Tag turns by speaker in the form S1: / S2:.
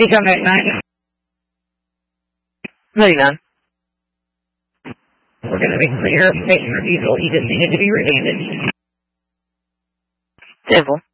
S1: come back 9.
S2: Ready, man.
S1: We're going to be clear of station refusal. He just needed to be remanded.
S2: Simple.